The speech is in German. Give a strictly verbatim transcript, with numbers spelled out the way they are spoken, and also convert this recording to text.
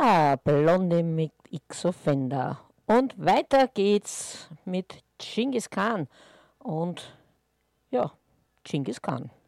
Ja, Blondie mit X-Offender. Und weiter geht's mit Genghis Khan. Und ja, Genghis Khan.